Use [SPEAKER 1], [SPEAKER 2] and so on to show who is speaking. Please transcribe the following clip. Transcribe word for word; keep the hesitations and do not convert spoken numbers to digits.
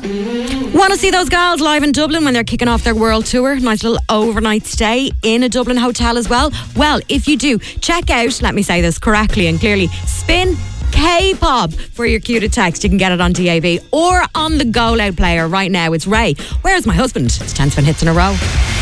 [SPEAKER 1] Want to see those gals live in Dublin when they're kicking off their world tour? Nice little overnight stay in a Dublin hotel as well. Well, if you do, check out, let me say this correctly and clearly, Spin K-pop for your cue to text. You can get it on D A B or on the Go Loud player right now. It's Ray. Where's my husband? It's ten spin hits in a row.